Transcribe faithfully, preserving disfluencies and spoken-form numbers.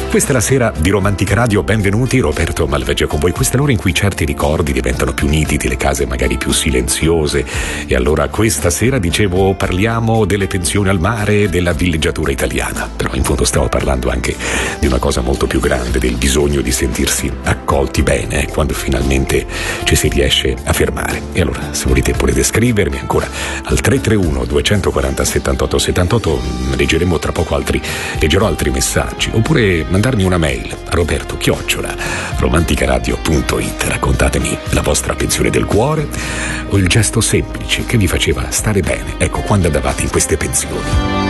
Questa è la sera di Romantica Radio, benvenuti, Roberto Malvaggia con voi. Questa è l'ora in cui certi ricordi diventano più nitidi, le case magari più silenziose. E allora questa sera, dicevo, parliamo delle pensioni al mare, della villeggiatura italiana. Però in fondo stiamo parlando anche di una cosa molto più grande, del bisogno di sentirsi accolti bene quando finalmente ci si riesce a fermare. E allora, se volete, potete scrivermi ancora al tre tre uno due quattro zero settantotto settantotto, leggeremo tra poco altri, leggerò altri messaggi, oppure mandarmi una mail a roberto chiocciola romanticaradio punto it. Raccontatemi la vostra pensione del cuore o il gesto semplice che vi faceva stare bene, ecco, quando andavate in queste pensioni.